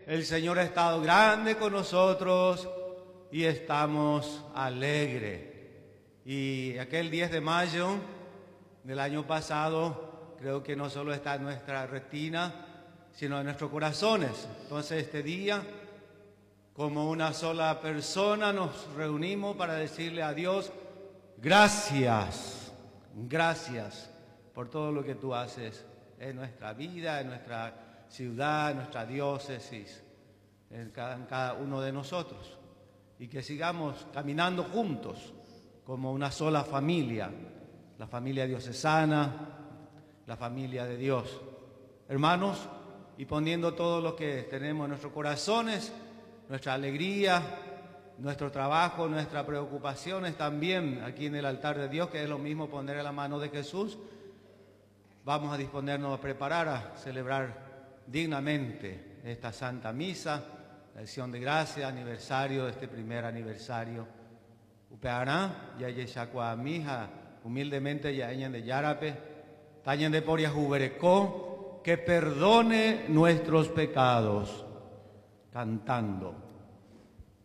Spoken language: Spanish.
el Señor ha estado grande con nosotros y estamos alegres. Y aquel 10 de mayo del año pasado, creo que no solo está en nuestra retina, sino en nuestros corazones. Entonces este día, como una sola persona, nos reunimos para decirle a Dios, gracias, gracias por todo lo que tú haces en nuestra vida, en nuestra ciudad, en nuestra diócesis, en cada uno de nosotros. Y que sigamos caminando juntos como una sola familia, la familia diocesana, la familia de Dios. Hermanos, y poniendo todo lo que tenemos en nuestros corazones, nuestra alegría, nuestro trabajo, nuestras preocupaciones también aquí en el altar de Dios, que es lo mismo poner en la mano de Jesús, vamos a disponernos a preparar, a celebrar dignamente esta Santa Misa, la acción de gracia, aniversario de este primer aniversario. Upeará, ya yeshakua mija, humildemente ya de Yarape, tañen de Poria Juberecó, que perdone nuestros pecados, cantando.